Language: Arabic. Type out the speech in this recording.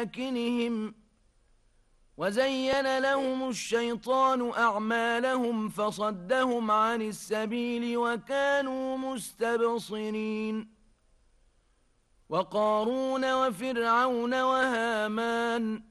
مساكنهم وزين لهم الشيطان أعمالهم فصدهم عن السبيل وكانوا مستبصرين وقارون وفرعون وهامان